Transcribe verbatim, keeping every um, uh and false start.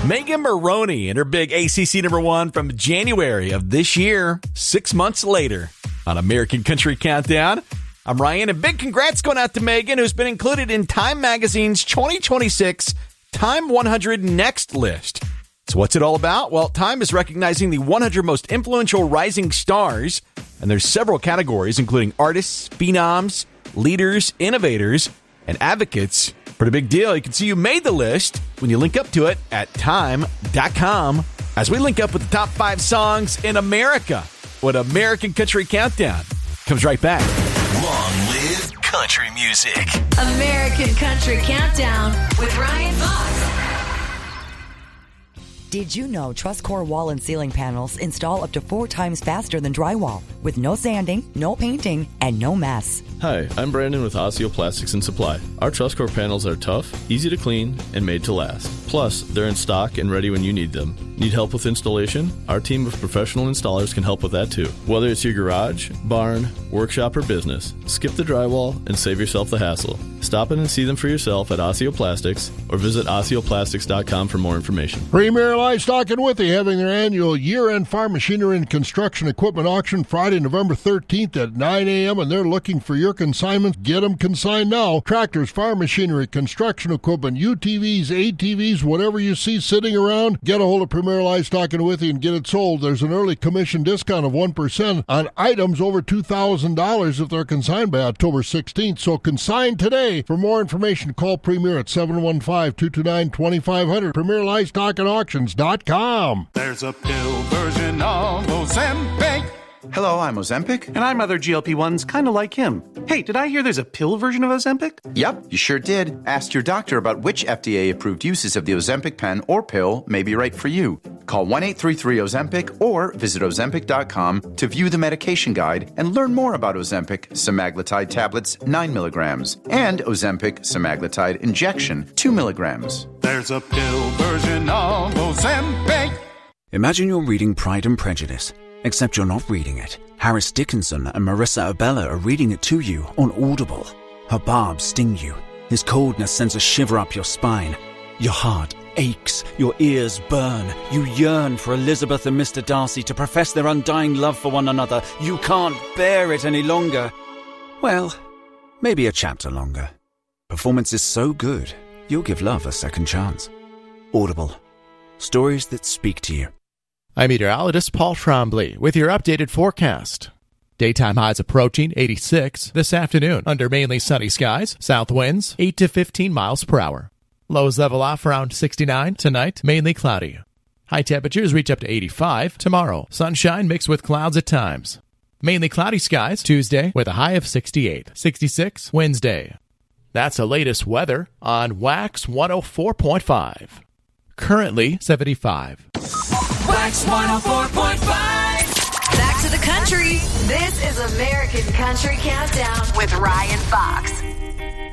Megan Moroney and her big A C C number one from January of this year, six months later on American Country Countdown. I'm Ryan, and big congrats going out to Megan, who's been included in Time Magazine's twenty twenty-six Time one hundred Next list. So what's it all about? Well, Time is recognizing the one hundred most influential rising stars, and there's several categories, including artists, phenoms, leaders, innovators, and advocates. Pretty big deal. You can see you made the list when you link up to it at time dot com. As we link up with the top five songs in America, with American Country Countdown comes right back. Long live country music. American Country Countdown with Ryan Fox. Did you know TrustCore wall and ceiling panels install up to four times faster than drywall, with no sanding, no painting, and no mess? Hi, I'm Brandon with Osseo Plastics and Supply. Our TrustCore panels are tough, easy to clean, and made to last. Plus, they're in stock and ready when you need them. Need help with installation? Our team of professional installers can help with that too. Whether it's your garage, barn, workshop, or business, skip the drywall and save yourself the hassle. Stop in and see them for yourself at Osseo Plastics or visit osseo plastics dot com for more information. Premier Livestock and Withee having their annual year-end farm machinery and construction equipment auction Friday, November thirteenth at nine a.m. and they're looking for your consignments. Get them consigned now. Tractors, farm machinery, construction equipment, U T Vs, A T Vs, whatever you see sitting around, get a hold of Premier Livestock and Withee and get it sold. There's an early commission discount of one percent on items over two thousand dollars if they're consigned by October sixteenth. So consign today. For more information, call Premier at seven one five, two two nine, two five zero zero. Premier Livestock and Auctions dot com. There's a pill version of Ozempic. Hello, I'm Ozempic. And I'm other G L P ones kind of like him. Hey, did I hear there's a pill version of Ozempic? Yep, you sure did. Ask your doctor about which F D A-approved uses of the Ozempic pen or pill may be right for you. Call one eight three three Ozempic or visit Ozempic dot com to view the medication guide and learn more about Ozempic semaglutide tablets nine milligrams and Ozempic semaglutide injection two milligrams. There's a pill version of Ozempic. Imagine you're reading Pride and Prejudice, except you're not reading it. Harris Dickinson and Marissa Abella are reading it to you on Audible. Her barbs sting you. His coldness sends a shiver up your spine. Your heart aches. Your ears burn. You yearn for Elizabeth and Mister Darcy to profess their undying love for one another. You can't bear it any longer. Well, maybe a chapter longer. Performance is so good, you'll give love a second chance. Audible. Stories that speak to you. I'm meteorologist Paul Trombley with your updated forecast. Daytime highs approaching eighty-six this afternoon under mainly sunny skies. South winds eight to fifteen miles per hour. Lows level off around sixty-nine tonight, mainly cloudy. High temperatures reach up to eighty-five tomorrow. Sunshine mixed with clouds at times. Mainly cloudy skies Tuesday with a high of sixty-eight. sixty-six Wednesday. That's the latest weather on Wax one oh four point five. Currently seventy-five. Wax one oh four point five. Back to the country. This is American Country Countdown with Ryan Fox.